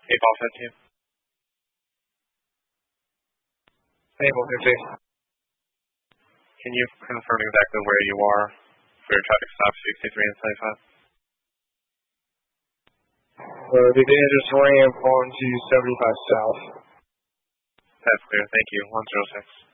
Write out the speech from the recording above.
8 ball 15. Able 50. Can you confirm exactly where you are for your traffic stop 63 and 75? The dangerous ramp onto 75 south. That's clear. Thank you. 106.